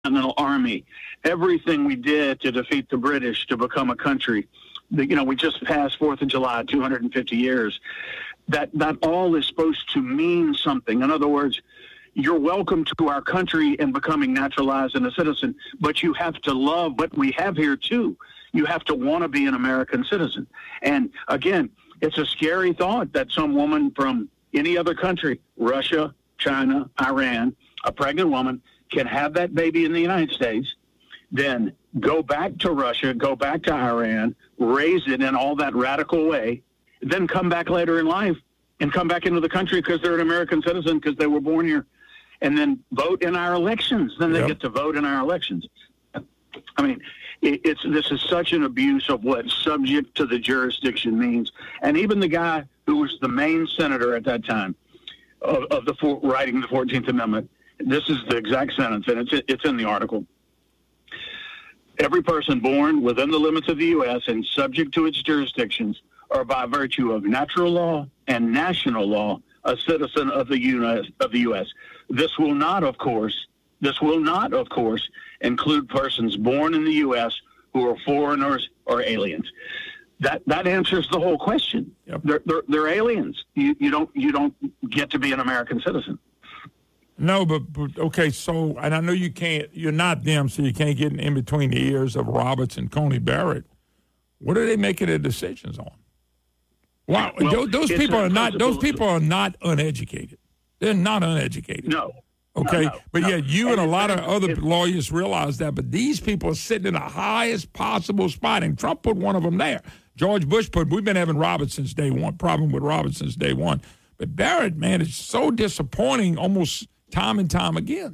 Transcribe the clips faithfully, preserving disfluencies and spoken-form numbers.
Continental Army, everything we did to defeat the British to become a country. The, you know, we just passed fourth of July, two hundred fifty years. That that all is supposed to mean something. In other words, you're welcome to our country and becoming naturalized and a citizen, but you have to love what we have here too. You have to want to be an American citizen. And again, it's a scary thought that some woman from any other country, Russia, China, Iran, a pregnant woman, can have that baby in the United States, then go back to Russia, go back to Iran, raise it in all that radical way, then come back later in life and come back into the country because they're an American citizen because they were born here, and then vote in our elections. Then they yep. get to vote in our elections. I mean, it, it's this is such an abuse of what subject to the jurisdiction means. And even the guy who was the main senator at that time of, of the for, writing the fourteenth Amendment, this is the exact sentence, and it's it's in the article. Every person born within the limits of the U S and subject to its jurisdictions are by virtue of natural law and national law a citizen of the U S of the U S. This will not, of course, this will not, of course, include persons born in the U S who are foreigners or aliens. That that answers the whole question. Yep. They're, they're they're aliens. You you don't you don't get to be an American citizen. No, but, but okay. So, and I know you can't. You're not them, so you can't get in between the ears of Roberts and Coney Barrett. What are they making their decisions on? Wow, well, those, those people are not. Those people are not uneducated. They're not uneducated. No. Okay, no, no, but no. yeah, you and, and a lot of other it, lawyers realize that. But these people are sitting in the highest possible spot, and Trump put one of them there. George Bush put. We've been having Roberts since day one. Problem with Roberts since day one. But Barrett, man, it's so disappointing, almost time and time again.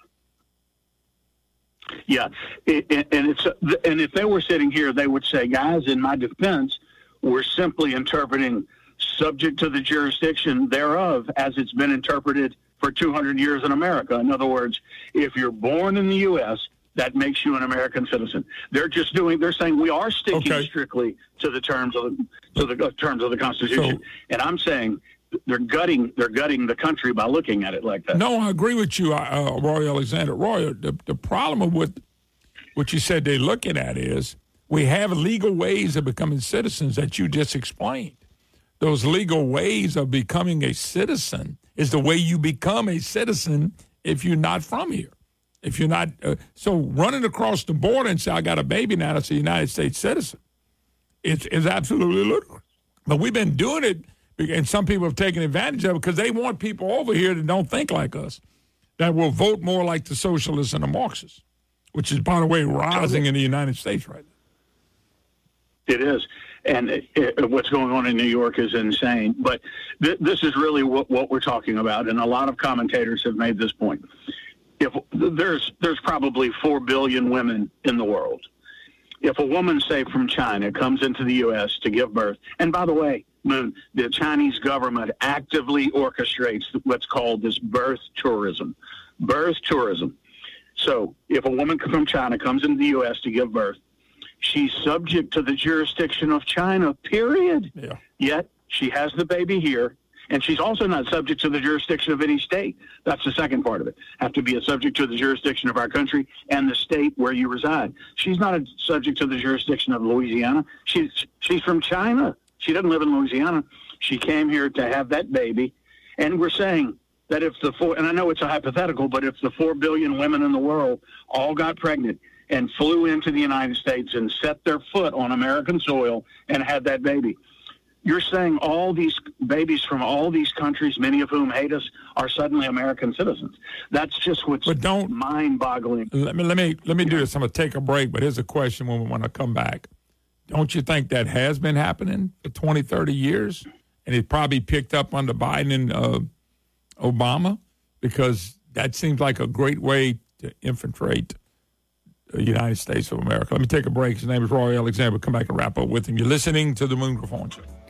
Yeah, it, it, and it's and if they were sitting here, they would say, guys, in my defense, we're simply interpreting subject to the jurisdiction thereof as it's been interpreted for two hundred years in America. In other words, if you're born in the U S, that makes you an American citizen. They're just doing. They're saying we are sticking okay. strictly to the terms of the, to the uh, terms of the Constitution, so, and I'm saying they're gutting. They're gutting the country by looking at it like that. No, I agree with you, uh, Roy Alexander. Roy, the the problem with what you said they're looking at is we have legal ways of becoming citizens that you just explained. Those legal ways of becoming a citizen is the way you become a citizen if you're not from here. If you're not, uh, so running across the border and say, I got a baby now that's a United States citizen, it's, it's absolutely ludicrous. But we've been doing it, and some people have taken advantage of it because they want people over here that don't think like us, that will vote more like the socialists and the Marxists, which is, by the way, rising in the United States right now. It is. And it, it, what's going on in New York is insane. But th- this is really what, what we're talking about, and a lot of commentators have made this point. If there's there's probably four billion women in the world. If a woman, say from China, comes into the U S to give birth, and by the way, Moon, the Chinese government actively orchestrates what's called this birth tourism. Birth tourism. So if a woman from China comes into the U S to give birth, she's subject to the jurisdiction of China, period. Yeah. Yet she has the baby here, and she's also not subject to the jurisdiction of any state. That's the second part of it. Have to be a subject to the jurisdiction of our country and the state where you reside. She's not a subject to the jurisdiction of Louisiana. She's she's from China. She doesn't live in Louisiana. She came here to have that baby, and we're saying that if the four, and I know it's a hypothetical, but if the four billion women in the world all got pregnant and flew into the United States and set their foot on American soil and had that baby, you're saying all these babies from all these countries, many of whom hate us, are suddenly American citizens. That's just what's but don't, mind-boggling. Let me let me let me do this. I'm gonna take a break, but here's a question when we want to come back. Don't you think that has been happening for twenty, thirty years, and it probably picked up under Biden and uh, Obama, because that seems like a great way to infiltrate the United States of America. Let me take a break. His name is Roy Alexander. We'll come back and wrap up with him. You're listening to the Moon Griffon Show.